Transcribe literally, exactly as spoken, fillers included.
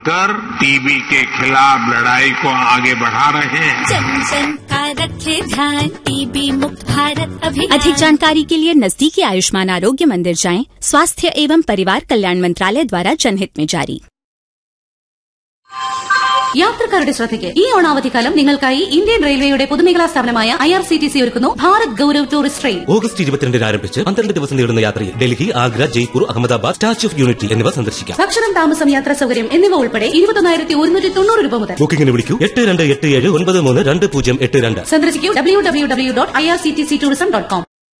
कर टीबी के खिलाफ लड़ाई को आगे बढ़ा रहे हैं। जन जन का रखे ध्यान, टीबी मुक्त भारत अभियान। अधिक जानकारी के लिए नजदीकी आयुष्मान आरोग्य मंदिर जाएं। स्वास्थ्य एवं परिवार कल्याण मंत्रालय द्वारा जनहित में जारी। യാത്രക്കാരുടെ ശ്രദ്ധയ്ക്ക് ഈ ഓണാവധിക്കാലം നിങ്ങൾക്കായി ഇന്ത്യൻ റെയിൽവേയുടെ പൊതുമേഖലാ സ്ഥാപനമായ I R C T C ഒരുക്കുന്നു Bharat Gaurav tourist train. August ഇരുപത്തിരണ്ടിന് ആരംഭിച്ച് പന്ത്രണ്ട് ദിവസം നീളുന്ന യാത്രയിൽ Delhi, Agra, Jaipur, Ahmedabad, statue of unity എന്നിവ സന്ദർശിക്കാം. ഭക്ഷണം, താമസം, യാത്രാ സൗകര്യം എന്നിവ ഉൾപ്പെടെ ഇരുപത്തൊന്നായിരത്തി ഒരുന്നൂറ്റി തൊണ്ണൂറ് രൂപ മുതൽ. ബുക്കിംഗിന് വിളിക്കൂ എട്ട് രണ്ട് എട്ട് ഏഴ് ഒൻപത് മൂന്ന് രണ്ട് പൂജ്യം എട്ട് രണ്ട്. സന്ദർശിക്കൂ W W W dot I R C T C tourism dot com.